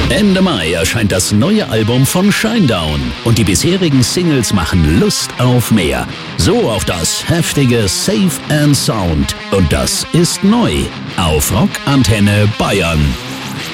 Ende Mai erscheint das neue Album von Shinedown und die bisherigen Singles machen Lust auf mehr. So auch das heftige Safe and Sound. Und das ist neu auf Rock Antenne Bayern.